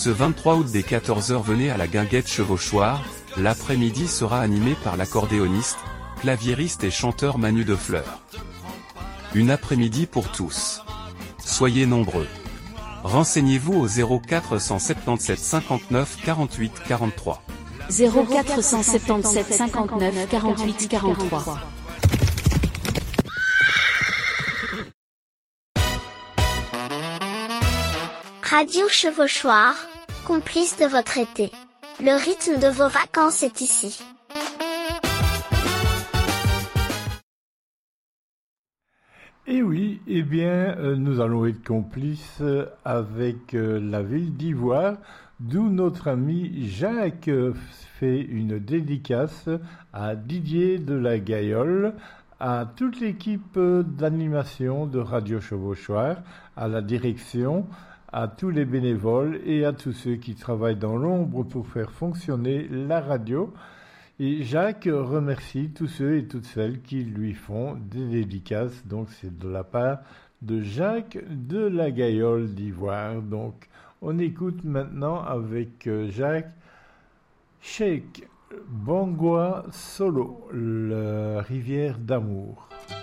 Ce 23 août dès 14 h, venez à la Guinguette Chevauchoir. L'après-midi sera animé par l'accordéoniste, claviériste et chanteur Manu Defleur. Une après-midi pour tous. Soyez nombreux. Renseignez-vous au 0477 59 48 43. 0477 59 48 43. Radio Chevauchoir, complice de votre été. Le rythme de vos vacances est ici. Et oui, eh bien, nous allons être complices avec la ville d'Ivoire, d'où notre ami Jacques fait une dédicace à Didier de la Gaillole, à toute l'équipe d'animation de Radio Chevauchoir, à la direction, à tous les bénévoles et à tous ceux qui travaillent dans l'ombre pour faire fonctionner la radio. Et Jacques remercie tous ceux et toutes celles qui lui font des dédicaces. Donc c'est de la part de Jacques de la Gaillole d'Ivoire. Donc on écoute maintenant avec Jacques Cheikh Bangoua Solo, la rivière d'amour.